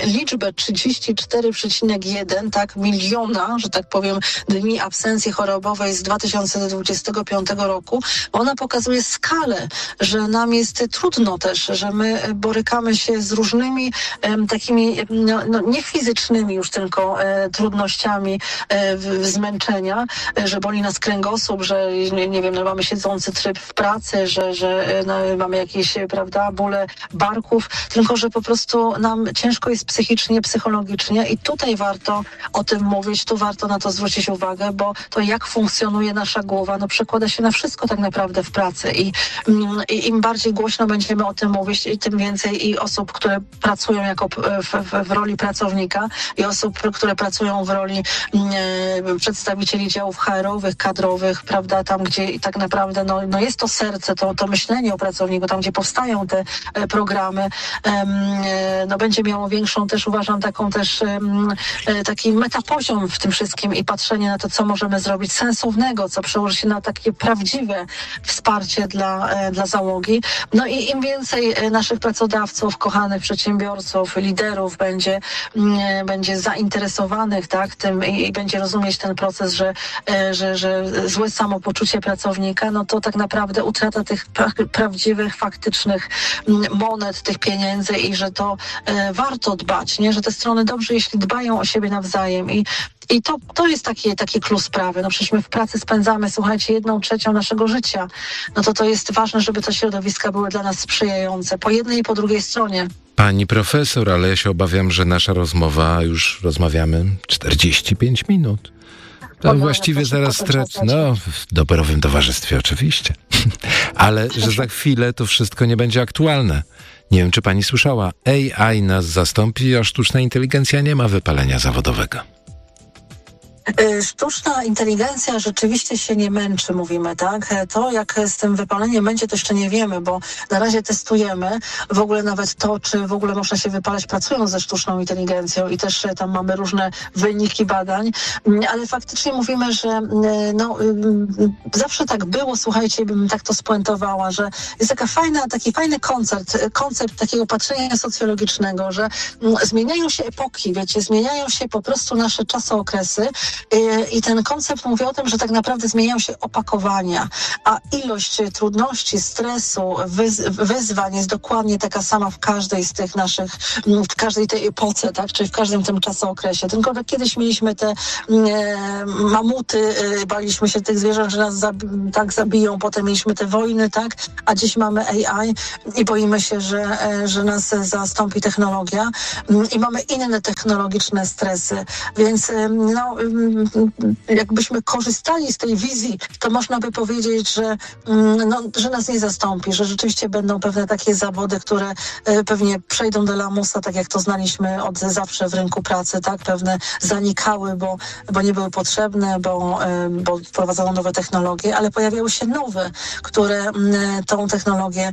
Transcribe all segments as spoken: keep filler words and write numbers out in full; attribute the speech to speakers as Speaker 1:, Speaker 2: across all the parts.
Speaker 1: liczbę trzydzieści cztery przecinek jeden tak, miliona, że tak powiem, dni absencji chorobowej z dwa tysiące dwudziestego piątego roku. Ona pokazuje skalę, że nam jest trudno też, że my borykamy się z różnymi um, takimi, no, no, nie fizycznymi już tylko e, trudnościami e, w, zmęczenia, e, że boli nas kręgosłup, że nie, nie wiem, no, mamy siedzący tryb w pracy, że, że no, mamy jakieś, prawda, bóle barków, tylko że po prostu nam ciężko jest psychicznie, psychologicznie i tutaj warto o tym mówić, tu warto na to zwrócić uwagę, bo to jak funkcjonuje nasza głowa, no przekłada się na wszystko tak naprawdę w pracy i, i im bardziej głośno będziemy o tym mówić, i tym więcej i osób, które pracują jako w, w, w roli pracownika i osób, które pracują w roli e, przedstawicieli działów H R-owych, kadrowych, prawda, tam gdzie i tak naprawdę no, no jest to serce, to, to myślenie o pracowniku, tam gdzie powstają te e, programy, e, no będzie miało większą też, uważam, taką też e, taki metapoziom w tym wszystkim i patrzenie na to, co możemy zrobić sensownego, co przełoży się na takie prawdziwe wsparcie dla, e, dla załogi. No i im więcej naszych pracodawców, kochanych przedsiębiorców, liderów będzie, m, będzie zainteresowanych, tak, tym i, i będzie rozumieć ten proces, że, e, że, że złe samopoczucie pracownika, no to tak naprawdę utrata tych pra- prawdziwych, faktycznych m, monet, tych pieniędzy i że to e, warto dbać, nie, że te strony dobrze, jeśli dbają o siebie nawzajem i I to, to jest taki, taki klucz sprawy. No przecież my w pracy spędzamy, słuchajcie, jedną trzecią naszego życia. No to to jest ważne, żeby te środowiska były dla nas sprzyjające. Po jednej i po drugiej stronie.
Speaker 2: Pani profesor, ale ja się obawiam, że nasza rozmowa, już rozmawiamy czterdzieści pięć minut. To
Speaker 1: Oj,
Speaker 2: właściwie zaraz stracę. No, w doborowym towarzystwie oczywiście. Ale że za chwilę to wszystko nie będzie aktualne. Nie wiem, czy pani słyszała. A I nas zastąpi, a sztuczna inteligencja nie ma wypalenia zawodowego.
Speaker 1: Sztuczna inteligencja rzeczywiście się nie męczy, mówimy, tak? To, jak z tym wypaleniem będzie, to jeszcze nie wiemy, bo na razie testujemy w ogóle nawet to, czy w ogóle można się wypalać pracując ze sztuczną inteligencją i też tam mamy różne wyniki badań, ale faktycznie mówimy, że no, zawsze tak było, słuchajcie, bym tak to spuentowała, że jest taka fajna, taki fajny koncept, koncept takiego patrzenia socjologicznego, że zmieniają się epoki, wiecie, zmieniają się po prostu nasze czasookresy. I ten koncept mówi o tym, że tak naprawdę zmieniają się opakowania, a ilość trudności, stresu, wyz- wyzwań jest dokładnie taka sama w każdej z tych naszych, w każdej tej epoce, tak, czyli w każdym tym czasookresie. Tylko że kiedyś mieliśmy te e, mamuty, e, baliśmy się tych zwierząt, że nas zabi- tak zabiją, potem mieliśmy te wojny, tak, a dziś mamy A I i boimy się, że, e, że nas zastąpi technologia i mamy inne technologiczne stresy, więc e, no jakbyśmy korzystali z tej wizji, to można by powiedzieć, że, no, że nas nie zastąpi, że rzeczywiście będą pewne takie zawody, które pewnie przejdą do lamusa, tak jak to znaliśmy od zawsze w rynku pracy, tak? Pewne zanikały, bo, bo nie były potrzebne, bo, bo wprowadzono nowe technologie, ale pojawiały się nowe, które tą technologię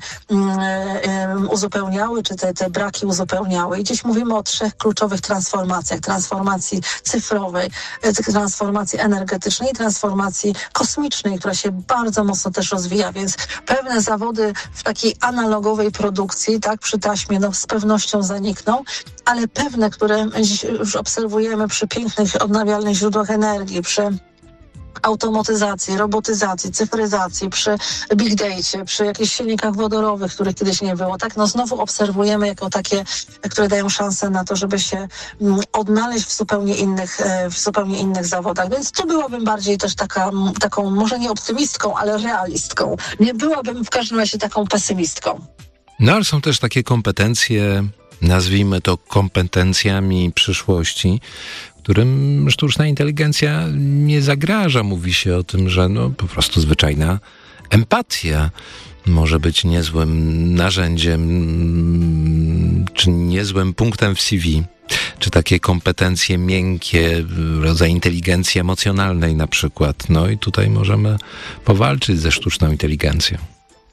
Speaker 1: uzupełniały, czy te, te braki uzupełniały. I dziś mówimy o trzech kluczowych transformacjach. Transformacji cyfrowej, transformacji energetycznej i transformacji kosmicznej, która się bardzo mocno też rozwija, więc pewne zawody w takiej analogowej produkcji, tak, przy taśmie, no z pewnością zanikną, ale pewne, które dziś już obserwujemy przy pięknych, odnawialnych źródłach energii, przy automatyzacji, robotyzacji, cyfryzacji, przy big dacie, przy jakichś silnikach wodorowych, których kiedyś nie było, tak, no znowu obserwujemy jako takie, które dają szansę na to, żeby się mm, odnaleźć w zupełnie innych, w zupełnie innych zawodach, więc tu byłabym bardziej też taka, taką, może nie optymistką, ale realistką. Nie byłabym w każdym razie taką pesymistką.
Speaker 2: No, ale są też takie kompetencje, nazwijmy to kompetencjami przyszłości, którym sztuczna inteligencja nie zagraża. Mówi się o tym, że no, po prostu zwyczajna empatia może być niezłym narzędziem, czy niezłym punktem w C V, czy takie kompetencje miękkie, rodzaj inteligencji emocjonalnej na przykład. No i tutaj możemy powalczyć ze sztuczną inteligencją.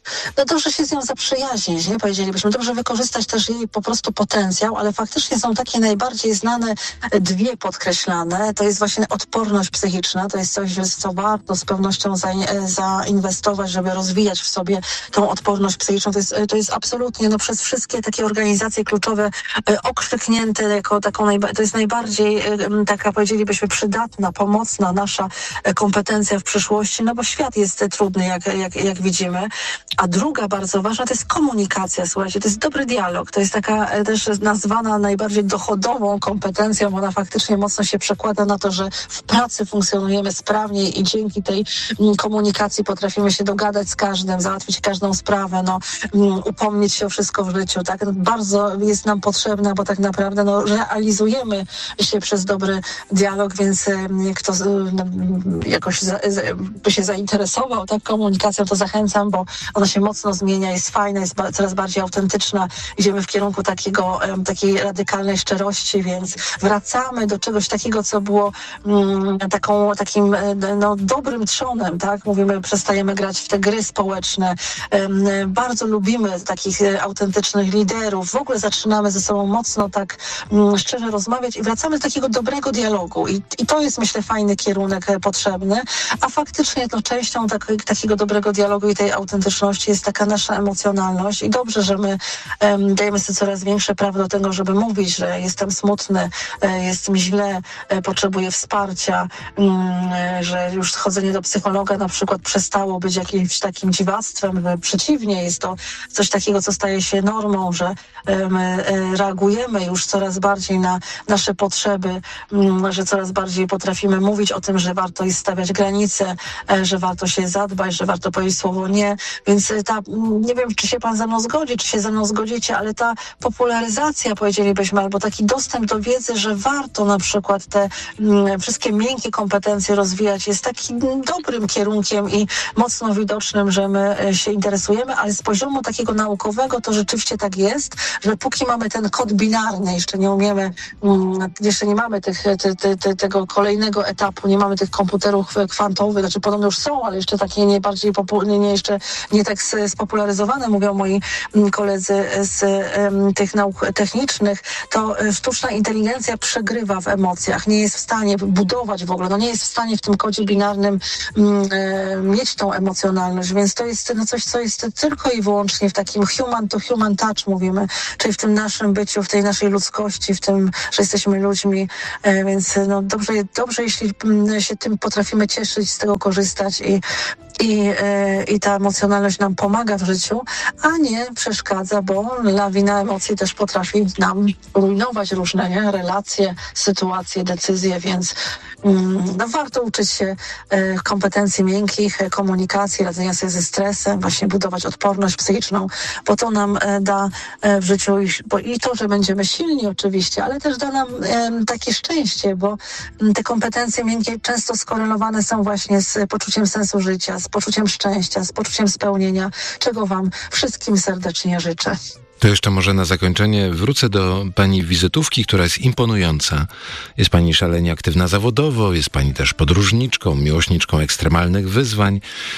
Speaker 1: No dobrze się z nią zaprzyjaźnić, nie powiedzielibyśmy. Dobrze wykorzystać też jej po prostu potencjał, ale faktycznie są takie najbardziej znane dwie podkreślane. To jest właśnie odporność psychiczna. To jest coś, w co warto z pewnością zainwestować, żeby rozwijać w sobie tą odporność psychiczną. To jest, to jest absolutnie no, przez wszystkie takie organizacje kluczowe okrzyknięte jako taką, najba- to jest najbardziej taka, powiedzielibyśmy, przydatna, pomocna nasza kompetencja w przyszłości, no bo świat jest trudny, jak, jak, jak widzimy. A druga bardzo ważna to jest komunikacja, słuchajcie, to jest dobry dialog, to jest taka też nazwana najbardziej dochodową kompetencją, bo ona faktycznie mocno się przekłada na to, że w pracy funkcjonujemy sprawniej i dzięki tej komunikacji potrafimy się dogadać z każdym, załatwić każdą sprawę, no, upomnieć się o wszystko w życiu, tak? No, bardzo jest nam potrzebna, bo tak naprawdę no, realizujemy się przez dobry dialog, więc kto no, jakoś za, by się zainteresował tak komunikacją, to zachęcam, bo ona się mocno zmienia, jest fajna, jest ba- coraz bardziej autentyczna. Idziemy w kierunku takiego, um, takiej radykalnej szczerości, więc wracamy do czegoś takiego, co było um, taką, takim no, dobrym trzonem, tak? Mówimy, przestajemy grać w te gry społeczne. Um, bardzo lubimy takich autentycznych liderów. W ogóle zaczynamy ze sobą mocno tak um, szczerze rozmawiać i wracamy do takiego dobrego dialogu. I, i to jest, myślę, fajny kierunek potrzebny, a faktycznie no, częścią tak, takiego dobrego dialogu i tej autentyczności jest taka nasza emocjonalność i dobrze, że my um, dajemy sobie coraz większe prawo do tego, żeby mówić, że jestem smutny, e, jestem źle, e, potrzebuję wsparcia, um, że już chodzenie do psychologa na przykład przestało być jakimś takim dziwactwem, przeciwnie, jest to coś takiego, co staje się normą, że e, my e, reagujemy już coraz bardziej na nasze potrzeby, um, że coraz bardziej potrafimy mówić o tym, że warto jest stawiać granice, e, że warto się zadbać, że warto powiedzieć słowo nie, więc ta, nie wiem, czy się pan ze mną zgodzi, czy się ze mną zgodzicie, ale ta popularyzacja, powiedzielibyśmy, albo taki dostęp do wiedzy, że warto na przykład te m, wszystkie miękkie kompetencje rozwijać, jest takim dobrym kierunkiem i mocno widocznym, że my się interesujemy, ale z poziomu takiego naukowego to rzeczywiście tak jest, że póki mamy ten kod binarny, jeszcze nie umiemy, m, jeszcze nie mamy tych, te, te, te, tego kolejnego etapu, nie mamy tych komputerów kwantowych, znaczy podobno już są, ale jeszcze takie nie bardziej popularne, nie jeszcze nie tak spopularyzowane, mówią moi koledzy z um, tych nauk technicznych, to sztuczna inteligencja przegrywa w emocjach, nie jest w stanie budować w ogóle, no nie jest w stanie w tym kodzie binarnym um, e, mieć tą emocjonalność, więc to jest no coś, co jest tylko i wyłącznie w takim human to human touch mówimy, czyli w tym naszym byciu, w tej naszej ludzkości, w tym, że jesteśmy ludźmi, e, więc no dobrze, dobrze, jeśli m, się tym potrafimy cieszyć, z tego korzystać i I, yy, i ta emocjonalność nam pomaga w życiu, a nie przeszkadza, bo lawina emocji też potrafi nam rujnować różne nie? relacje, sytuacje, decyzje, więc yy, no, warto uczyć się yy, kompetencji miękkich, komunikacji, radzenia sobie ze stresem, właśnie budować odporność psychiczną, bo to nam yy, da yy, w życiu i, bo, i to, że będziemy silni oczywiście, ale też da nam yy, takie szczęście, bo yy, te kompetencje miękkie często skorelowane są właśnie z poczuciem sensu życia, z poczuciem szczęścia, z poczuciem spełnienia, czego wam wszystkim serdecznie życzę.
Speaker 2: To jeszcze może na zakończenie wrócę do pani wizytówki, która jest imponująca. Jest pani szalenie aktywna zawodowo, jest pani też podróżniczką, miłośniczką ekstremalnych wyzwań.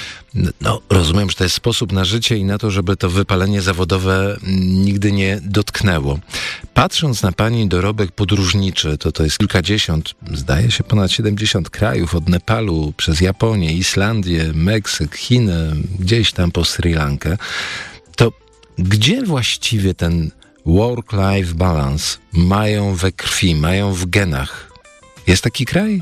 Speaker 2: No, rozumiem, że to jest sposób na życie i na to, żeby to wypalenie zawodowe nigdy nie dotknęło. Patrząc na pani dorobek podróżniczy, to to jest kilkadziesiąt, zdaje się ponad siedemdziesiąt krajów, od Nepalu przez Japonię, Islandię, Meksyk, Chiny, gdzieś tam po Sri Lankę, to gdzie właściwie ten work-life balance mają we krwi, mają w genach? Jest taki kraj?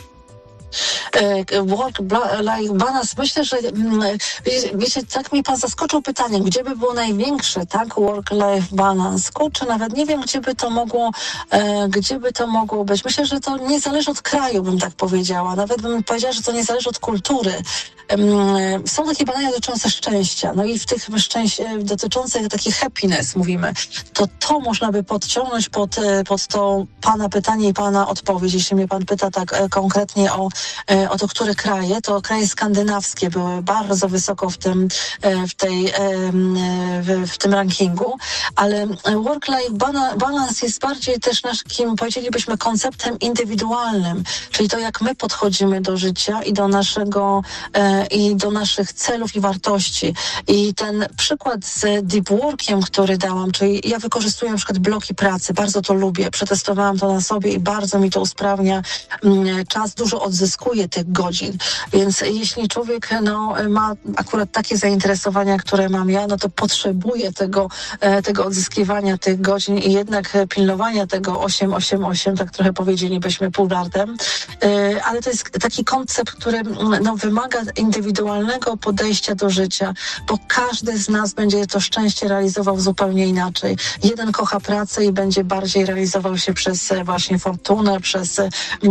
Speaker 1: Work-life balance, myślę, że wiecie, tak mi pan zaskoczył pytaniem, gdzie by było największe, tak, work-life balance, kurczę, nawet nie wiem, gdzie by to mogło, e, gdzie by to mogło być. Myślę, że to nie zależy od kraju, bym tak powiedziała, nawet bym powiedziała, że to nie zależy od kultury. Um, są takie badania dotyczące szczęścia, no i w tych szczęść dotyczących takich happiness mówimy, to to można by podciągnąć pod, pod to pana pytanie i pana odpowiedź, jeśli mnie pan pyta tak e, konkretnie o e, o to, które kraje, to kraje skandynawskie były bardzo wysoko w tym, e, w tej, e, w, w tym rankingu, ale work-life balance jest bardziej też naszym, powiedzielibyśmy, konceptem indywidualnym, czyli to, jak my podchodzimy do życia i do naszego, e, i do naszych celów i wartości. I ten przykład z deep workiem, który dałam, czyli ja wykorzystuję na przykład bloki pracy, bardzo to lubię, przetestowałam to na sobie i bardzo mi to usprawnia mm, czas, dużo odzyskuję tych godzin, więc jeśli człowiek no, ma akurat takie zainteresowania, które mam ja, no to potrzebuje tego, e, tego odzyskiwania tych godzin i jednak pilnowania tego osiem osiem osiem, tak trochę powiedzielibyśmy pół żartem, e, ale to jest taki koncept, który no, wymaga indywidualnego podejścia do życia, bo każdy z nas będzie to szczęście realizował zupełnie inaczej. Jeden kocha pracę i będzie bardziej realizował się przez właśnie fortunę, przez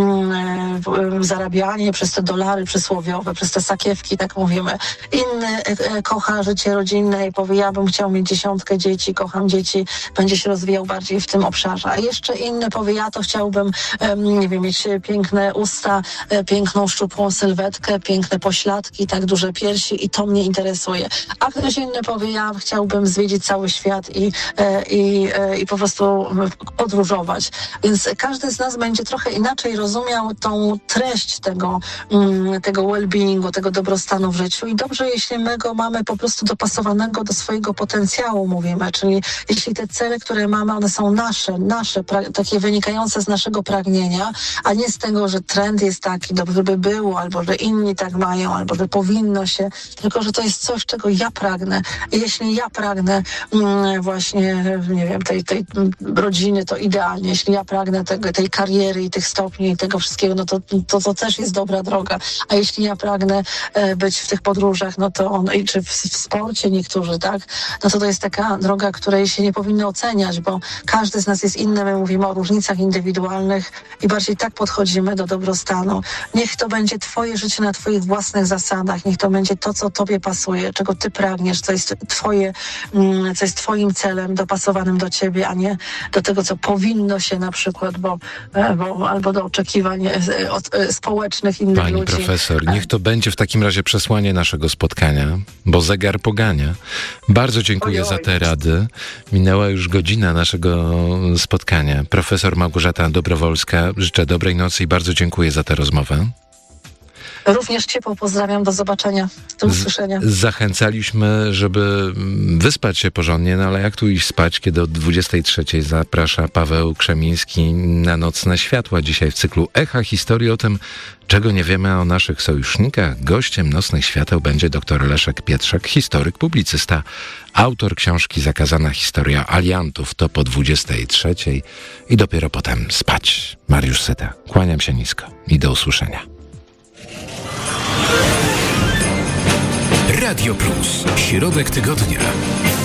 Speaker 1: mm, zarabianie, przez te dolary przysłowiowe, przez te sakiewki, tak mówimy. Inny e, kocha życie rodzinne i powie, ja bym chciał mieć dziesiątkę dzieci, kocham dzieci, będzie się rozwijał bardziej w tym obszarze. A jeszcze inny powie, ja to chciałbym, e, nie wiem, mieć piękne usta, e, piękną, szczupłą sylwetkę, piękne pośladki, tak duże piersi i to mnie interesuje. A ktoś inny powie, ja chciałbym zwiedzić cały świat i, e, i, e, i po prostu podróżować. Więc każdy z nas będzie trochę inaczej rozumiał tą treść tego, mm, tego well-beingu, tego dobrostanu w życiu i dobrze, jeśli my go mamy po prostu dopasowanego do swojego potencjału, mówimy, czyli jeśli te cele, które mamy, one są nasze, nasze, pra- takie wynikające z naszego pragnienia, a nie z tego, że trend jest taki, dobrze by było, albo że inni tak mają, albo że powinno się, tylko że to jest coś, czego ja pragnę. I jeśli ja pragnę mm, właśnie, nie wiem, tej, tej rodziny, to idealnie. Jeśli ja pragnę tego, tej kariery i tych stopni i tego wszystkiego, no to, to to też jest dobra droga. A jeśli ja pragnę e, być w tych podróżach, no to on, i czy w, w sporcie niektórzy, tak, no to to jest taka droga, której się nie powinno oceniać, bo każdy z nas jest inny, my mówimy o różnicach indywidualnych i bardziej tak podchodzimy do dobrostanu. Niech to będzie twoje życie na twoich własnych zasadach, niech to będzie to, co tobie pasuje, czego ty pragniesz, co jest twoje, co jest twoim celem dopasowanym do ciebie, a nie do tego, co powinno się na przykład, bo, bo albo do oczekiwań od, społecznych innych
Speaker 2: Pani
Speaker 1: ludzi.
Speaker 2: profesor, niech to będzie w takim razie przesłanie naszego spotkania, bo zegar pogania. Bardzo dziękuję
Speaker 1: Ojoj.
Speaker 2: za te rady. Minęła już godzina naszego spotkania. Profesor Małgorzata Dobrowolska, życzę dobrej nocy i bardzo dziękuję za tę rozmowę.
Speaker 1: Również ciepło pozdrawiam, do zobaczenia, do usłyszenia.
Speaker 2: Z- zachęcaliśmy, żeby wyspać się porządnie, no ale jak tu iść spać, kiedy od dwudziestej trzeciej zaprasza Paweł Krzemiński na Nocne Światła. Dzisiaj w cyklu Echa historii o tym, czego nie wiemy o naszych sojusznikach. Gościem Nocnych Świateł będzie dr Leszek Pietrzak, historyk, publicysta, autor książki Zakazana historia aliantów. To po dwudziestej trzeciej i dopiero potem spać. Mariusz Syta. Kłaniam się nisko i do usłyszenia.
Speaker 3: Radio Plus. Środek tygodnia.